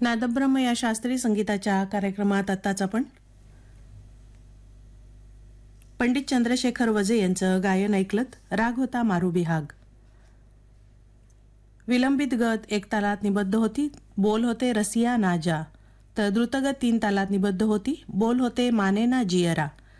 नादब्रह्म या शास्त्रीय संगीताच्या कार्यक्रमात आत्ताच आपण पंडित चंद्रशेखर वजे यांचं गायन ऐकलत. राग होता मारुबिहाग. विलंबित गत एक तालात निबद्ध होती. बोल होते रसिया नाजा. तर द्रुतगत 3 तालात निबद्ध होती. बोल होते माने ना जियरा.